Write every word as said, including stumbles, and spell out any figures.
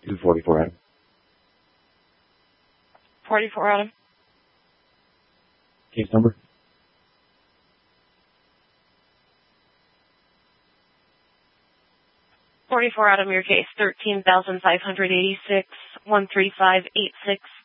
two forty-four Adam. forty-four Adam. Case number? forty-four Adam, your case, thirteen thousand five hundred eighty-six, one three five eight six.